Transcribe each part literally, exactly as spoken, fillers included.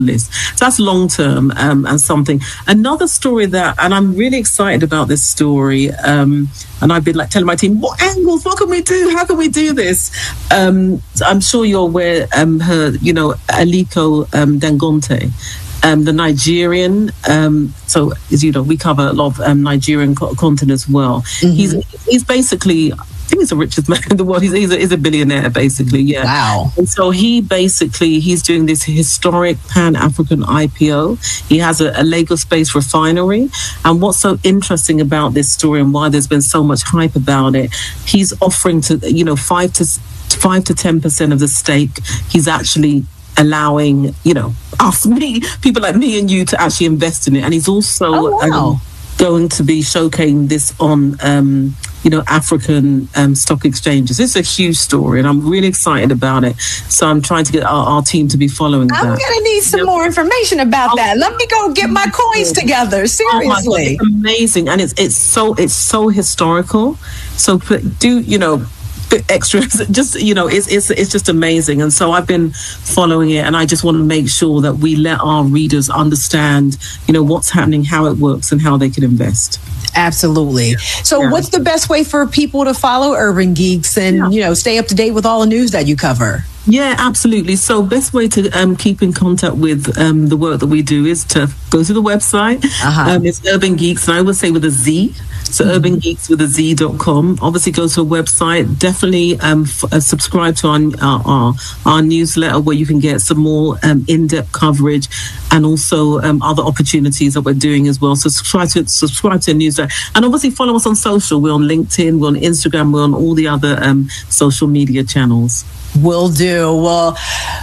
list. So that's long term um, and something. Another story that, and I'm really excited about this story, um, and I've been like telling my team, what angles, what can we do? How can we do this? Um, I'm sure you're aware, um, her, you know, Aliko um, Dangote, um, the Nigerian. Um, so, as you know, we cover a lot of um, Nigerian co- content as well. Mm-hmm. He's he's basically, I think he's the richest man in the world. He's, he's, a, he's a billionaire, basically. Yeah. Wow. And so he basically, he's doing this historic Pan-African I P O. He has a, a Lagos-based refinery. And what's so interesting about this story and why there's been so much hype about it, he's offering to, you know, five to five to ten percent of the stake. He's actually allowing, you know, us, me, people like me and you to actually invest in it. And he's also oh, wow. um, going to be showcasing this on, um, you know, African um, stock exchanges. It's a huge story, and I'm really excited about it. So I'm trying to get our, our team to be following I'm that. I'm gonna need some yeah. more information about oh, that. Let me go get my coins together. Seriously, oh my God, it's amazing, and it's it's so it's so historical. So do you know? Extras, just you know, it's it's it's just amazing, and so I've been following it, and I just want to make sure that we let our readers understand, you know, what's happening, how it works, and how they can invest. Absolutely. So, yeah. What's the best way for people to follow Urban Geeks and yeah. you know stay up to date with all the news that you cover? Yeah, absolutely. So best way to um, keep in contact with um, the work that we do is to go to the website. Uh-huh. Um, it's Urban Geeks, and I would say with a Z. So mm-hmm. urban geeks with a Z dot com. Obviously go to a website. Definitely um, f- uh, subscribe to our, our, our, our newsletter where you can get some more um, in-depth coverage and also um, other opportunities that we're doing as well. So subscribe to subscribe to the newsletter. And obviously follow us on social. We're on LinkedIn, we're on Instagram, we're on all the other um, social media channels. Will do. Well,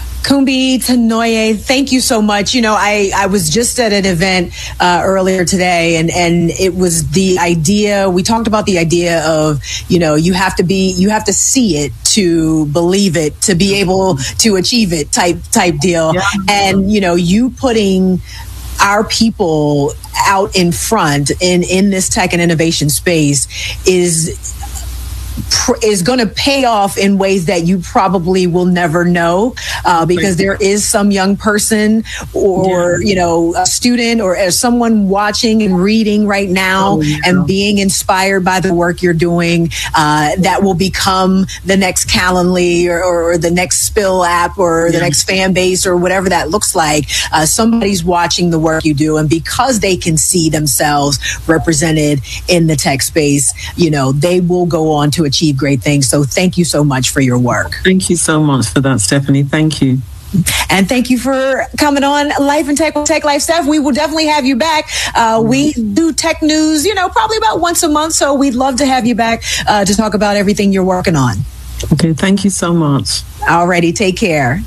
Kumbi Tenoye, thank you so much. You know, I, I was just at an event uh, earlier today, and, and it was the idea, we talked about the idea of, you know, you have to be, you have to see it to believe it, to be able to achieve it type, type deal. Yeah. And, you know, you putting our people out in front in, in this tech and innovation space is is going to pay off in ways that you probably will never know, uh, because there is some young person or, yeah. you know, a student or as someone watching and reading right now oh, yeah. and being inspired by the work you're doing, uh, that will become the next Calendly or, or the next Spill app or yeah. the next fan base or whatever that looks like. Uh, somebody's watching the work you do, and because they can see themselves represented in the tech space, you know, they will go on to achieve great things. So thank you so much for your work. Thank you so much for that, Stephanie. Thank you. And thank you for coming on Life and Tech with Tech Life Steph. We will definitely have you back. Uh, we do tech news, you know, probably about once a month. So we'd love to have you back uh, to talk about everything you're working on. Okay. Thank you so much. Alrighty. Take care.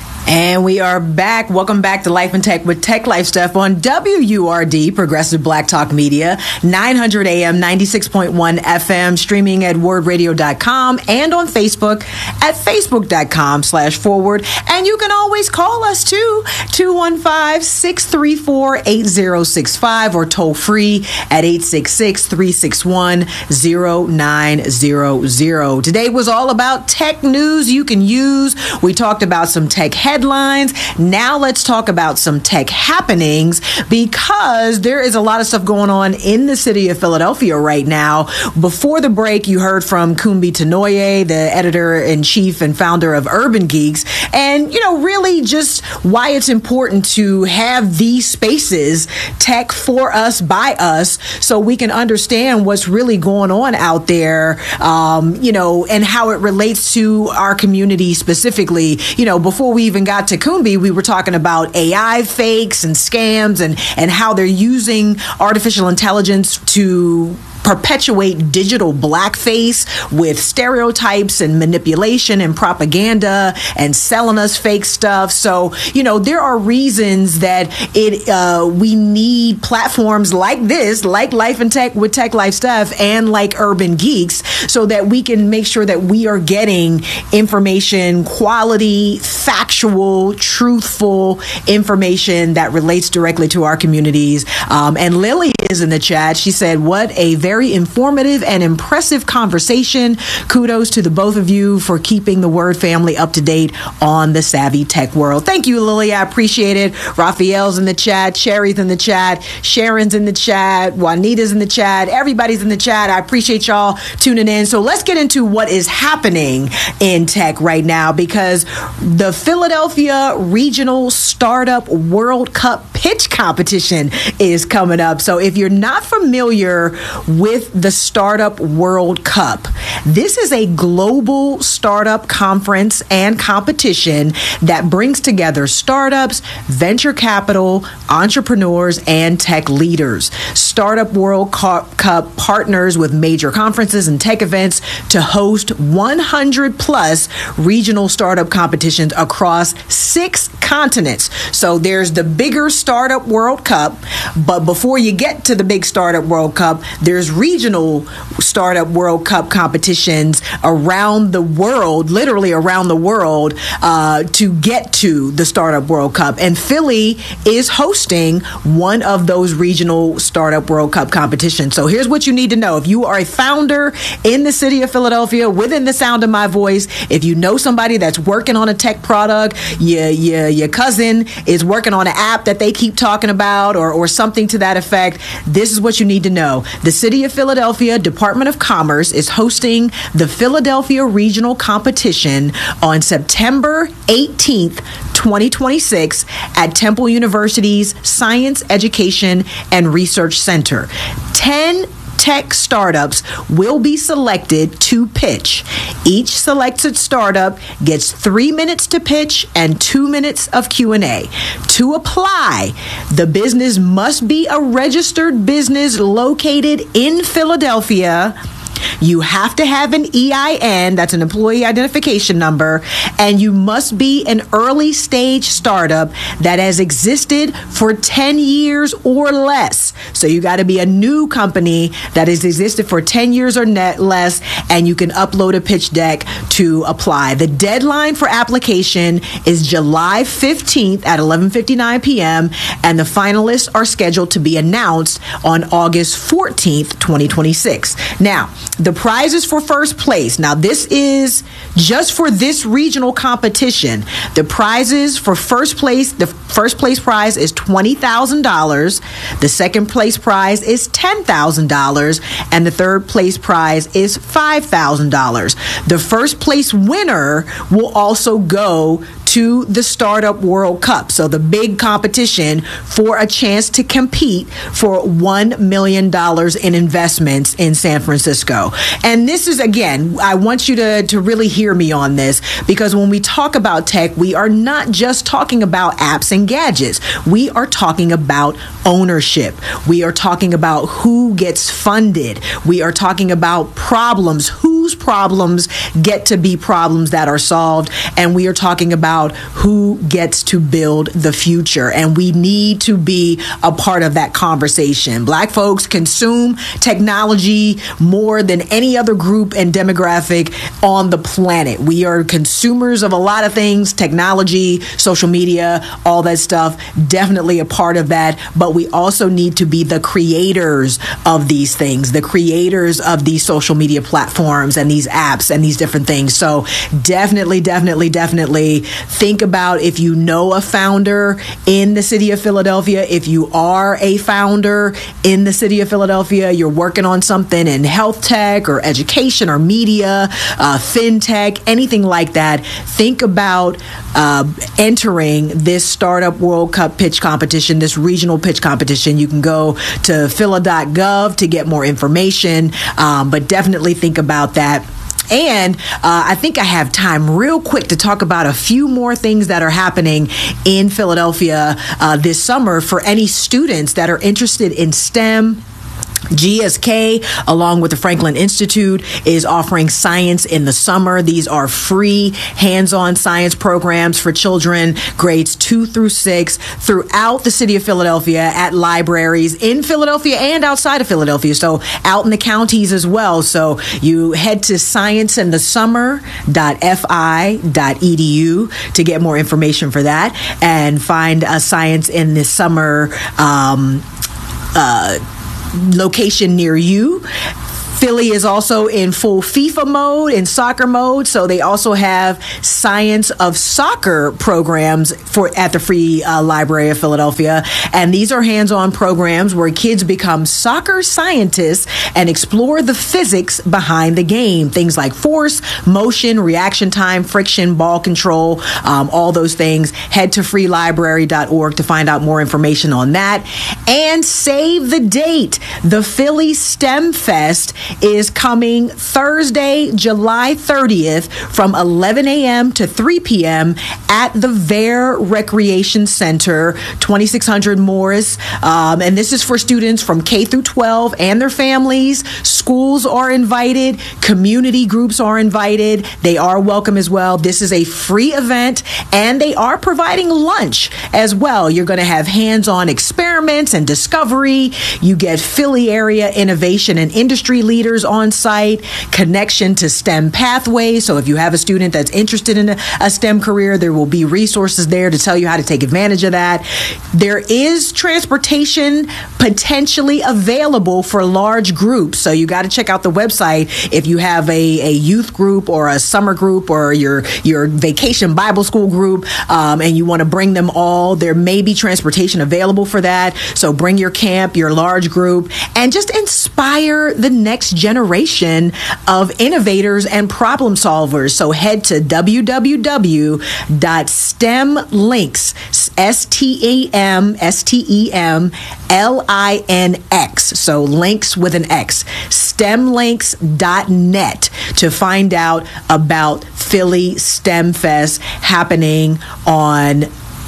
And we are back. Welcome back to Life and Tech with Tech Life Steph on W U R D, Progressive Black Talk Media, nine hundred A M, ninety-six point one F M, streaming at word radio dot com and on Facebook at facebook.com slash forward. And you can always call us too, two one five, six three four, eight zero six five or toll free at eight six six, three six one, zero nine zero zero. Today was all about tech news you can use. We talked about some tech headlines. Headlines. Now let's talk about some tech happenings, because there is a lot of stuff going on in the city of Philadelphia right now. Before the break, you heard from Kumbi Tenoye, the editor-in-chief and founder of Urban Geeks, and, you know, really just why it's important to have these spaces, tech for us, by us, so we can understand what's really going on out there, um, you know, and how it relates to our community specifically. You know, before we even got to Kumbi, we were talking about A I fakes and scams and, and how they're using artificial intelligence to perpetuate digital blackface with stereotypes and manipulation and propaganda and selling us fake stuff. So, you know, there are reasons that it uh, we need platforms like this, like Life and Tech with Tech Life Steph and like Urban Geeks, so that we can make sure that we are getting information, quality, factual, truthful information that relates directly to our communities. Um, and Lily is in the chat. She said, what a very very informative and impressive conversation. Kudos to the both of you for keeping the Word family up to date on the savvy tech world. Thank you, Lily. I appreciate it. Raphael's in the chat. Sherry's in the chat. Sharon's in the chat. Juanita's in the chat. Everybody's in the chat. I appreciate y'all tuning in. So let's get into what is happening in tech right now, because the Philadelphia Regional Startup World Cup pitch competition is coming up. So if you're not familiar with the Startup World Cup, this is a global startup conference and competition that brings together startups, venture capital, entrepreneurs, and tech leaders. Startup World Cup partners with major conferences and tech events to host one hundred plus regional startup competitions across six continents. So there's the bigger Startup World Cup, but before you get to the big Startup World Cup, there's regional Startup World Cup competitions around the world, literally around the world, uh, to get to the Startup World Cup. And Philly is hosting one of those regional Startup World Cup competitions. So here's what you need to know. If you are a founder in the city of Philadelphia, within the sound of my voice, if you know somebody that's working on a tech product, your, your, your cousin is working on an app that they keep talking about, or, or something to that effect, this is what you need to know. The City of Philadelphia Department of Commerce is hosting the Philadelphia Regional Competition on September eighteenth, twenty twenty-six at Temple University's Science, Education, and Research Center. ten tech startups will be selected to pitch. Each selected startup gets three minutes to pitch and two minutes of Q and A. To apply, the business must be a registered business located in Philadelphia. You have to have an E I N, that's an employee identification number, and you must be an early stage startup that has existed for ten years or less. So you got to be a new company that has existed for ten years or net less, and you can upload a pitch deck to apply. The deadline for application is July fifteenth at eleven fifty-nine p.m., and the finalists are scheduled to be announced on August fourteenth, twenty twenty-six. Now, the prizes for first place. Now, this is just for this regional competition. The prizes for first place, the first place prize is twenty thousand dollars. The second place prize is ten thousand dollars. And the third place prize is five thousand dollars. The first place winner will also go to the Startup World Cup. So the big competition for a chance to compete for one million dollars in investments in San Francisco. And this is, again, I want you to, to really hear me on this, because when we talk about tech, we are not just talking about apps and gadgets. We are talking about ownership. We are talking about who gets funded. We are talking about problems, whose problems get to be problems that are solved. And we are talking about who gets to build the future. And we need to be a part of that conversation. Black folks consume technology more than any other group and demographic on the planet. We are consumers of a lot of things, technology, social media, all that stuff, definitely a part of that. But we also need to be the creators of these things, the creators of these social media platforms and these apps and these different things. So definitely, definitely, definitely think about, if you know a founder in the city of Philadelphia, if you are a founder in the city of Philadelphia, you're working on something in health tech or education or media, uh, fintech, anything like that, think about uh, entering this Startup World Cup pitch competition, this regional pitch competition. You can go to phila dot gov to get more information, um, but definitely think about that. And uh, I think I have time real quick to talk about a few more things that are happening in Philadelphia uh, this summer for any students that are interested in STEM. G S K, along with the Franklin Institute, is offering Science in the Summer. These are free hands-on science programs for children grades two through six throughout the city of Philadelphia at libraries in Philadelphia and outside of Philadelphia, so out in the counties as well. So you head to science in the summer dot f i dot e d u to get more information for that and find a Science in the Summer um, uh location near you. Philly is also in full FIFA mode, in soccer mode, so they also have Science of Soccer programs for at the Free uh, Library of Philadelphia, and these are hands-on programs where kids become soccer scientists and explore the physics behind the game. Things like force, motion, reaction time, friction, ball control, um, all those things. Head to free library dot org to find out more information on that. And save the date. The Philly STEM Fest is coming Thursday, July thirtieth from eleven a.m. to three p.m. at the Vare Recreation Center, twenty-six hundred Morris. Um, and this is for students from K through twelve and their families. Schools are invited. Community groups are invited. They are welcome as well. This is a free event, and they are providing lunch as well. You're going to have hands-on experiments and discovery. You get Philly area innovation and industry leaders on site, connection to STEM pathways. So if you have a student that's interested in a, a STEM career, there will be resources there to tell you how to take advantage of that. There is transportation potentially available for large groups. So you got to check out the website if you have a, a youth group or a summer group or your, your vacation Bible school group, um, and you want to bring them all. There may be transportation available for that. So bring your camp, your large group, and just inspire the next generation of innovators and problem solvers. So head to w w w dot stem links, S T A M S T E M L I N X, so links with an X, stem links dot net to find out about Philly STEM Fest happening on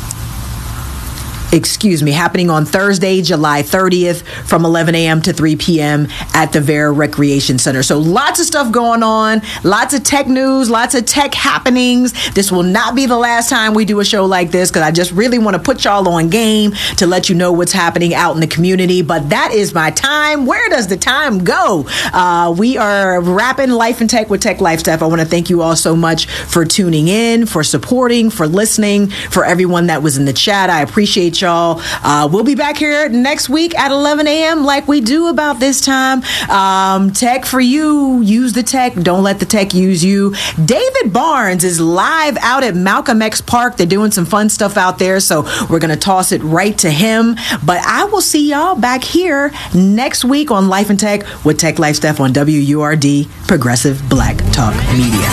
excuse me, happening on Thursday, July thirtieth from eleven a.m. to three p.m. at the Vare Recreation Center. So lots of stuff going on, lots of tech news, lots of tech happenings. This will not be the last time we do a show like this, because I just really want to put y'all on game to let you know what's happening out in the community. But that is my time. Where does the time go? Uh, we are wrapping Life in Tech with Tech Life Steph. I want to thank you all so much for tuning in, for supporting, for listening, for everyone that was in the chat. I appreciate y'all. Uh, we'll be back here next week at eleven a.m. like we do about this time. Um, tech for you. Use the tech. Don't let the tech use you. David Barnes is live out at Malcolm X Park. They're doing some fun stuff out there, so we're going to toss it right to him. But I will see y'all back here next week on Life in Tech with Tech Life Steph on W U R D, Progressive Black Talk Media.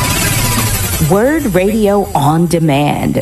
Word Radio on Demand.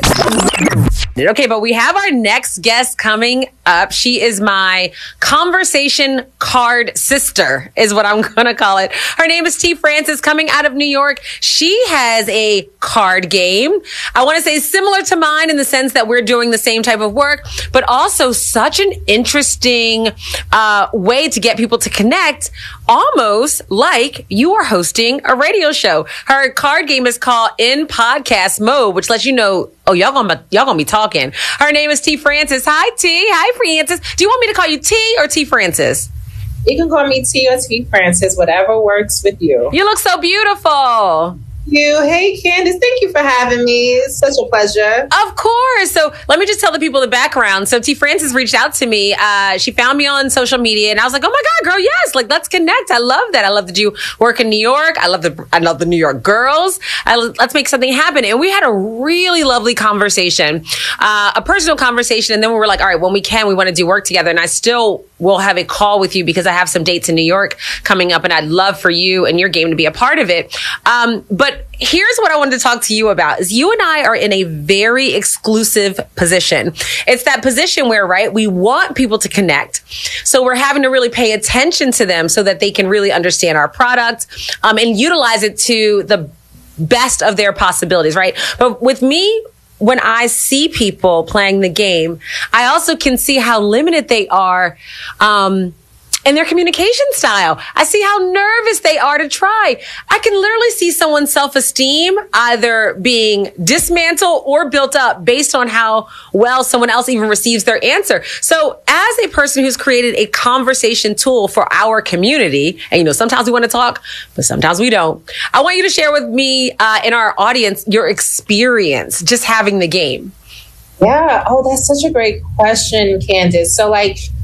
Okay, but we have our next guest coming up. She is my conversation card sister, is what I'm going to call it. Her name is T. Francis, coming out of New York. She has a card game. I want to say similar to mine in the sense that we're doing the same type of work, but also such an interesting uh, way to get people to connect, almost like you are hosting a radio show. Her card game is called In Podcast Mode, which lets you know, oh, y'all gonna, y'all gonna be talking. Her name is T. Francis. Hi, T. Hi, Francis. Do you want me to call you T or T. Francis? You can call me T or T. Francis, whatever works with you. You look so beautiful. You. Hey, Candace, thank you for having me. It's such a pleasure. Of course. So let me just tell the people the background. So T. Francis reached out to me. Uh, she found me on social media, and I was like, oh my God, girl, yes, like, let's connect. I love that. I love that you work in New York. I love the, I love the New York girls. I, let's make something happen. And we had a really lovely conversation, uh, a personal conversation. And then we were like, all right, when we can, we want to do work together. And I still will have a call with you because I have some dates in New York coming up, and I'd love for you and your game to be a part of it. Um, but here's what I wanted to talk to you about is you and I are in a very exclusive position. It's that position where, right, we want people to connect. So we're having to really pay attention to them so that they can really understand our product, um, and utilize it to the best of their possibilities, right? But with me, when I see people playing the game, I also can see how limited they are, um, in their communication style. I see how nervous they are to try. I can literally see someone's self-esteem either being dismantled or built up based on how well someone else even receives their answer. So as a person who's created a conversation tool for our community, and you know, sometimes we want to talk, but sometimes we don't. I want you to share with me uh, and our audience your experience just having the game. Yeah. Oh, that's such a great question, Candace. So like,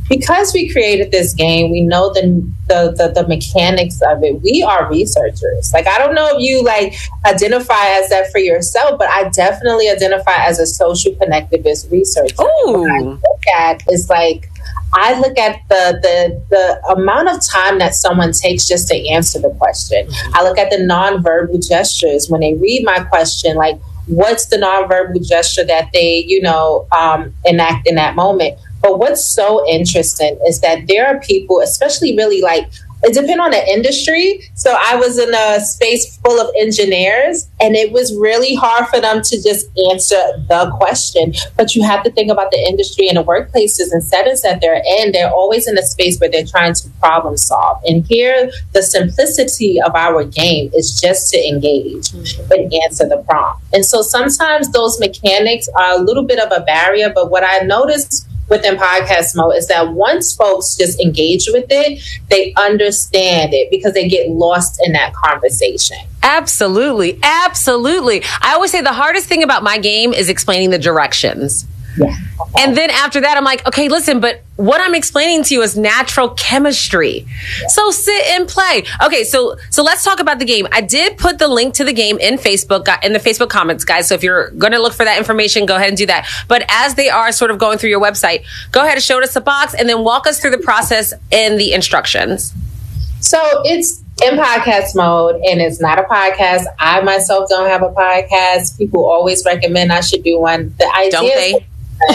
because we created this game, we know the, the the the mechanics of it. We are researchers. Like, I don't know if you like identify as that for yourself, but I definitely identify as a social connectivist researcher. Ooh. What I look at is like, I look at the, the the amount of time that someone takes just to answer the question. Mm-hmm. I look at the nonverbal gestures when they read my question, like, what's the nonverbal gesture that they, you know, um, enact in that moment. But what's so interesting is that there are people, especially really like, it depends on the industry. So I was in a space full of engineers, and it was really hard for them to just answer the question. But you have to think about the industry and the workplaces and settings that they're in. They're always in a space where they're trying to problem solve. And here, the simplicity of our game is just to engage mm-hmm. and answer the prompt. And so sometimes those mechanics are a little bit of a barrier. But what I noticed within Podcast Mo is that once folks just engage with it, they understand it because they get lost in that conversation. Absolutely. Absolutely. I always say the hardest thing about my game is explaining the directions. Yeah. Okay. And then after that, I'm like, okay, listen, but what I'm explaining to you is natural chemistry. Yeah. So sit and play. Okay, so so let's talk about the game. I did put the link to the game in Facebook, in the Facebook comments, guys. So if you're going to look for that information, go ahead and do that. But as they are sort of going through your website, go ahead and show us the box and then walk us through the process and the instructions. So it's in podcast mode, and it's not a podcast. I myself don't have a podcast. People always recommend I should do one. The idea don't they? Is-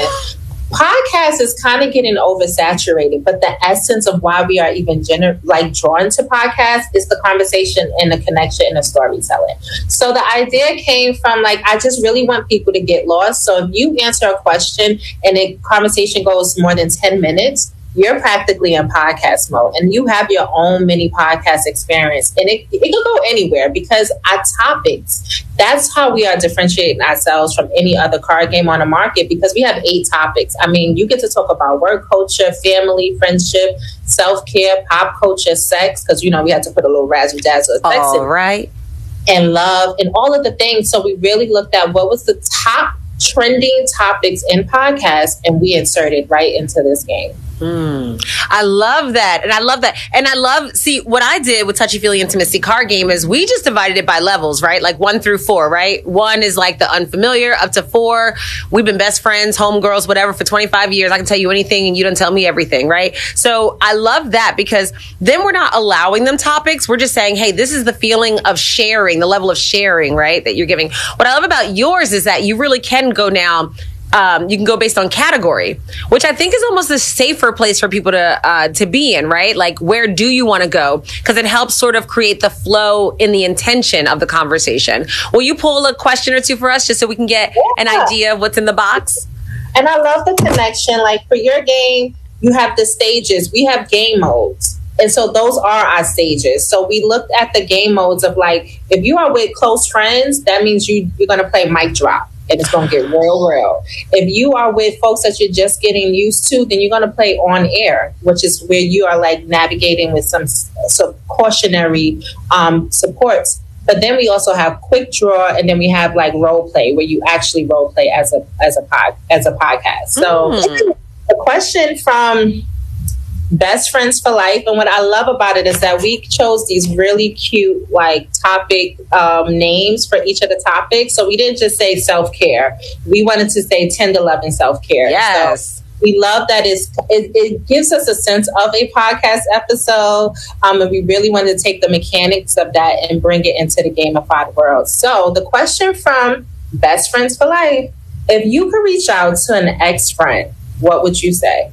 podcast is kind of getting oversaturated, but the essence of why we are even gener- like drawn to podcasts is the conversation and the connection and the storytelling. So the idea came from like, I just really want people to get lost. So if you answer a question and the conversation goes more than ten minutes, you're practically in podcast mode and you have your own mini podcast experience. And it, it can go anywhere because our topics, that's how we are differentiating ourselves from any other card game on the market, because we have eight topics. I mean, you get to talk about work culture, family, friendship, self-care, pop culture, sex, because, you know, we had to put a little razzle dazzle effects all in, right, and love and all of the things. So we really looked at what was the top trending topics in podcasts, and we inserted right into this game. Mm. I love that. And I love that. And I love, see, what I did with Touchy Feely Intimacy card game is we just divided it by levels, right? Like one through four, right? One is like the unfamiliar, up to four. We've been best friends, homegirls, whatever, for twenty-five years. I can tell you anything and you don't tell me everything, right? So I love that because then we're not allowing them topics. We're just saying, hey, this is the feeling of sharing, the level of sharing, right? That you're giving. What I love about yours is that you really can go now. Um, you can go based on category, which I think is almost a safer place for people to uh, to be in, right? Like, where do you want to go? Because it helps sort of create the flow in the intention of the conversation. Will you pull a question or two for us just so we can get yeah. an idea of what's in the box? And I love the connection. Like, for your game, you have the stages. We have game modes. And so those are our stages. So we looked at the game modes of like, if you are with close friends, that means you, you're going to play mic drop. And it's going to get real, real. If you are with folks that you're just getting used to, then you're going to play on air, which is where you are like navigating with some, some cautionary um, supports. But then we also have quick draw, and then we have like role play, where you actually role play as a as a pod as a podcast. So mm. the question from Best Friends for Life, and what I love about it is that we chose these really cute like topic um, names for each of the topics. So we didn't just say self-care. We wanted to say tender love and self-care. Yes. So we love that it's, it, it gives us a sense of a podcast episode. Um, and we really wanted to take the mechanics of that and bring it into the gamified world. So the question from Best Friends for Life, if you could reach out to an ex-friend, what would you say?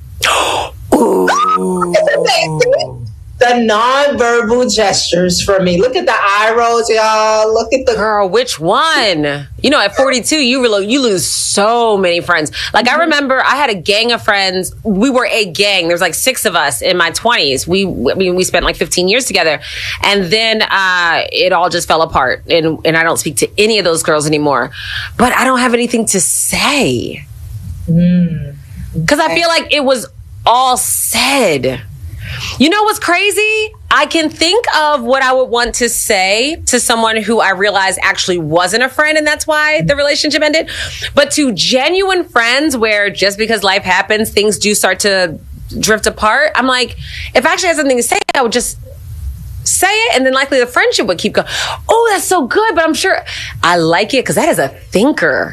The non-verbal gestures for me. Look at the eye rolls, y'all. Look at the girl. Which one? You know, at forty-two, you re- you lose so many friends. Like mm-hmm. I remember, I had a gang of friends. We were a gang. There was like six of us in my twenties. We, I mean, we spent like fifteen years together, and then uh, it all just fell apart. And and I don't speak to any of those girls anymore. But I don't have anything to say because mm. I feel like it was all said. You know what's crazy? I can think of what I would want to say to someone who I realize actually wasn't a friend, and that's why the relationship ended. But to genuine friends where just because life happens, things do start to drift apart. I'm like, if I actually had something to say, I would just say it, and then likely the friendship would keep going. Oh, that's so good, but I'm sure I like it because that is a thinker.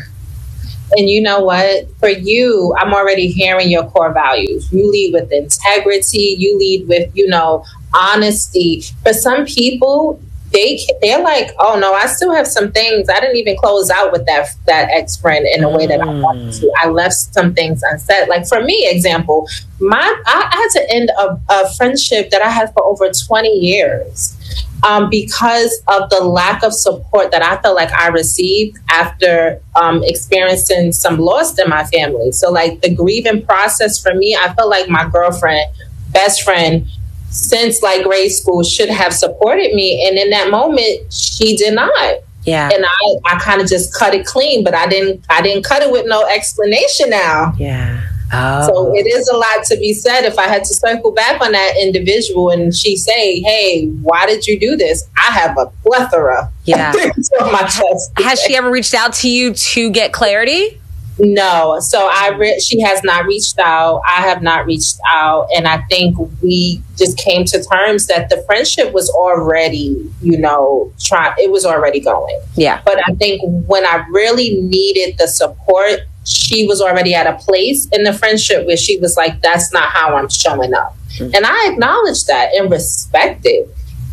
And you know what? For you, I'm already hearing your core values. You lead with integrity. You lead with, you know, honesty. For some people, they they're like, oh no, I still have some things. I didn't even close out with that that ex friend in a way that I wanted to. I left some things unsaid. Like for me, example, my I, I had to end a, a friendship that I had for over twenty years. Um, because of the lack of support that I felt like I received after um, experiencing some loss in my family. So like the grieving process for me, I felt like my girlfriend, best friend, since like grade school should have supported me. And in that moment, she did not. Yeah. And I, I kind of just cut it clean, but I didn't, I didn't cut it with no explanation now. Yeah. Oh. So it is a lot to be said. If I had to circle back on that individual and she say, hey, why did you do this? I have a plethora yeah. of things on my chest. Has she ever reached out to you to get clarity? No. So I re- she has not reached out. I have not reached out. And I think we just came to terms that the friendship was already, you know, try- it was already going. Yeah. But I think when I really needed the support, she was already at a place in the friendship where she was like, that's not how I'm showing up. Mm-hmm. And I acknowledge that and respect it.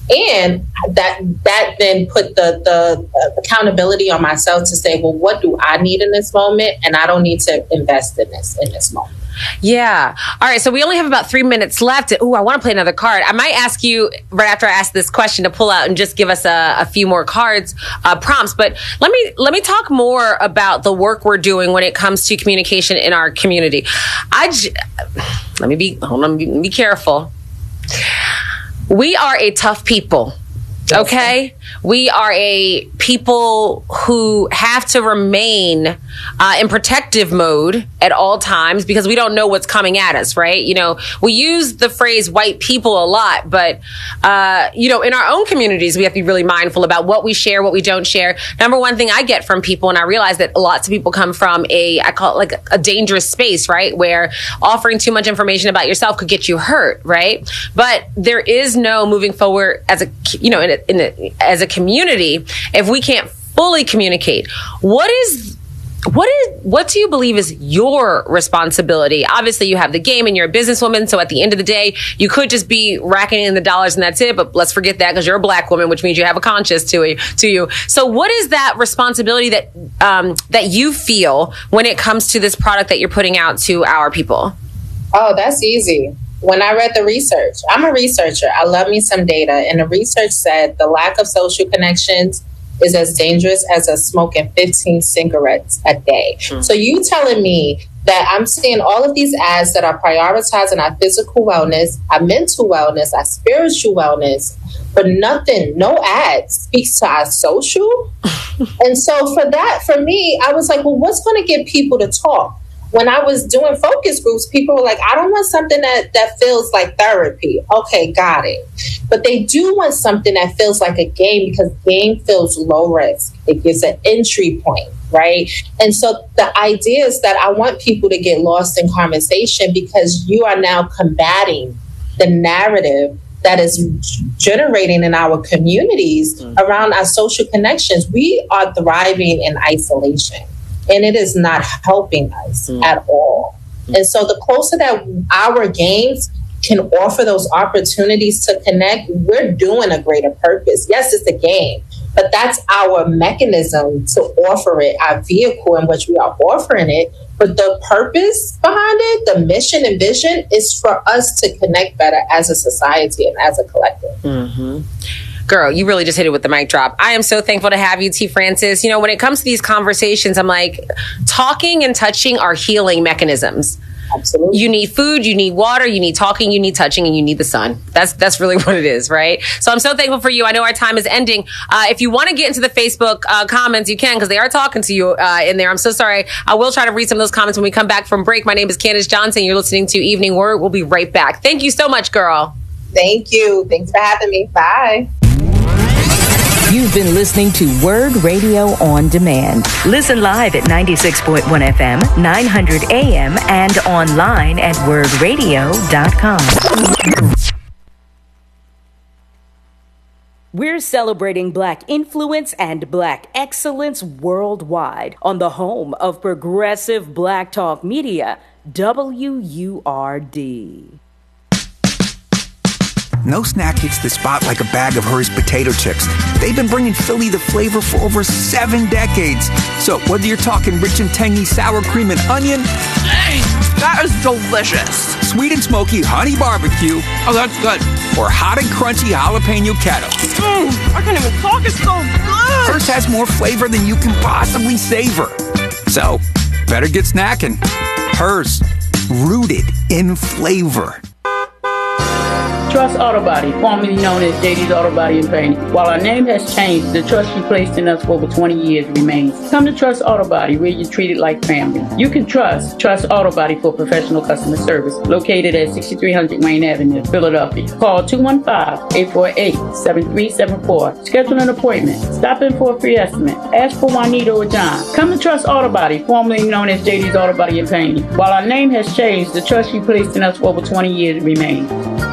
And that that then put the, the accountability on myself to say, well, what do I need in this moment? And I don't need to invest in this in this moment. Yeah. All right. So we only have about three minutes left. Oh, I want to play another card. I might ask you right after I ask this question to pull out and just give us a, a few more cards, uh, prompts. But let me let me talk more about the work we're doing when it comes to communication in our community. I j- let me be hold on. Be, be careful. We are a tough people. Okay. We are a people who have to remain uh, in protective mode at all times because we don't know what's coming at us, right? You know, we use the phrase white people a lot, but, uh, you know, in our own communities, we have to be really mindful about what we share, what we don't share. Number one thing I get from people, and I realize that lots of people come from a, I call it like a dangerous space, right? Where offering too much information about yourself could get you hurt, right? But there is no moving forward as a, you know, in a, in a, as a community, if we can't fully communicate. What is what is what do you believe is your responsibility? Obviously, you have the game and you're a businesswoman, so at the end of the day, you could just be racking in the dollars and that's it. But let's forget that because you're a black woman, which means you have a conscience to it, to you. So, what is that responsibility that um, that you feel when it comes to this product that you're putting out to our people? Oh, that's easy. When I read the research, I'm a researcher. I love me some data. And the research said the lack of social connections is as dangerous as a smoking fifteen cigarettes a day. Mm. So you telling me that I'm seeing all of these ads that are prioritizing our physical wellness, our mental wellness, our spiritual wellness, but nothing, no ad speaks to our social. And so for that, for me, I was like, well, what's going to get people to talk? When I was doing focus groups, people were like, I don't want something that, that feels like therapy. Okay, got it. But they do want something that feels like a game because game feels low risk. It gives an entry point, right? And so the idea is that I want people to get lost in conversation because you are now combating the narrative that is generating in our communities mm. around our social connections. We are thriving in isolation. And it is not helping us mm. at all. Mm. And so the closer that our games can offer those opportunities to connect, we're doing a greater purpose. Yes, it's a game, but that's our mechanism to offer it, our vehicle in which we are offering it. But the purpose behind it, the mission and vision, is for us to connect better as a society and as a collective. Mm-hmm. Girl, you really just hit it with the mic drop. I am so thankful to have you, T. Francis. You know, when it comes to these conversations, I'm like, talking and touching are healing mechanisms. Absolutely. You need food, you need water, you need talking, you need touching, and you need the sun. That's that's really what it is, right? So I'm so thankful for you. I know our time is ending. Uh, if you want to get into the Facebook uh, comments, you can, because they are talking to you uh, in there. I'm so sorry. I will try to read some of those comments when we come back from break. My name is Candace Johnson. You're listening to Evening Word. We'll be right back. Thank you so much, girl. Thank you. Thanks for having me. Bye. You've been listening to Word Radio On Demand. Listen live at ninety-six point one F M, nine hundred A M, and online at word radio dot com. We're celebrating Black influence and Black excellence worldwide on the home of progressive Black talk media, W U R D. No snack hits the spot like a bag of Hers potato chips. They've been bringing Philly the flavor for over seven decades. So whether you're talking rich and tangy sour cream and onion, hey, that is delicious. Sweet and smoky honey barbecue, oh that's good, or hot and crunchy jalapeno kettle. Mm, I can't even talk, it's so good. Hers has more flavor than you can possibly savor. So better get snacking. Hers, rooted in flavor. Trust Auto Body, formerly known as J D's Auto Body and Painting. While our name has changed, the trust you placed in us for over twenty years remains. Come to Trust Auto Body, where you're treated like family. You can trust Trust Auto Body for professional customer service, located at sixty-three hundred Wayne Avenue, Philadelphia. Call two one five, eight four eight, seven three seven four. Schedule an appointment. Stop in for a free estimate. Ask for Juanita or John. Come to Trust Auto Body, formerly known as J D's Auto Body and Painting. While our name has changed, the trust you placed in us for over twenty years remains.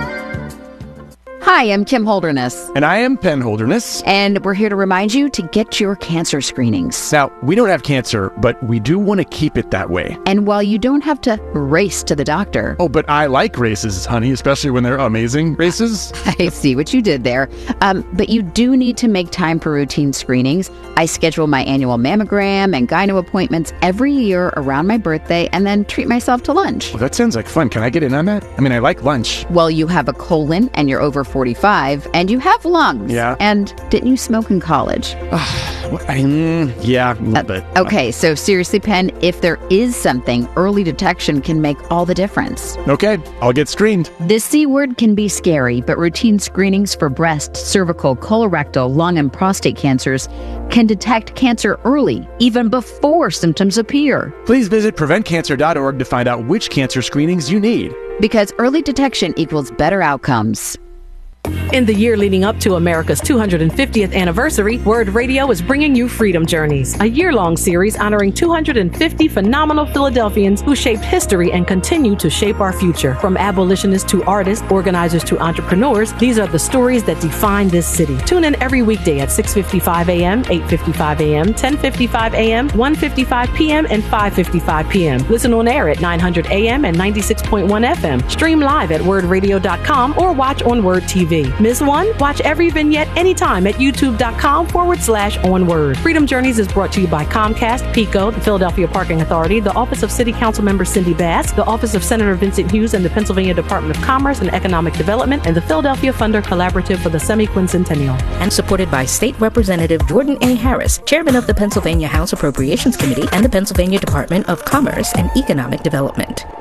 Hi, I'm Kim Holderness. And I am Penn Holderness. And we're here to remind you to get your cancer screenings. Now, we don't have cancer, but we do want to keep it that way. And while you don't have to race to the doctor. Oh, but I like races, honey, especially when they're amazing races. I see what you did there. Um, but you do need to make time for routine screenings. I schedule my annual mammogram and gyno appointments every year around my birthday and then treat myself to lunch. Well, that sounds like fun. Can I get in on that? I mean, I like lunch. Well, you have a colon and you're over forty-five and you have lungs. Yeah. And didn't you smoke in college? What, I, mm, yeah, a little uh, bit. Okay, so seriously, Penn, if there is something, early detection can make all the difference. Okay, I'll get screened. The C word can be scary, but routine screenings for breast, cervical, colorectal, lung, and prostate cancers can detect cancer early, even before symptoms appear. Please visit prevent cancer dot org to find out which cancer screenings you need. Because early detection equals better outcomes. In the year leading up to America's two hundred fiftieth anniversary, Word Radio is bringing you Freedom Journeys, a year-long series honoring two hundred fifty phenomenal Philadelphians who shaped history and continue to shape our future. From abolitionists to artists, organizers to entrepreneurs, these are the stories that define this city. Tune in every weekday at six fifty-five a.m., eight fifty-five a.m., ten fifty-five a.m., one fifty-five p.m., and five fifty-five p.m. Listen on air at nine hundred a.m. and ninety-six point one F M. Stream live at word radio dot com or watch on Word T V. Miss one? Watch every vignette anytime at youtube.com forward slash onword. Freedom Journeys is brought to you by Comcast, PECO, the Philadelphia Parking Authority, the Office of City Council Member Cindy Bass, the Office of Senator Vincent Hughes and the Pennsylvania Department of Commerce and Economic Development, and the Philadelphia Funder Collaborative for the Semi-Quincentennial. And supported by State Representative Jordan A. Harris, Chairman of the Pennsylvania House Appropriations Committee and the Pennsylvania Department of Commerce and Economic Development.